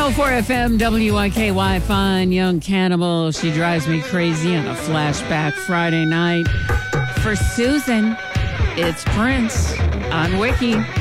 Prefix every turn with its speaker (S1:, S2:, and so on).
S1: 104 FM, WYKY, Fine Young Cannibal. She drives me crazy on a flashback Friday night. For Susan, it's Prince on Wiki.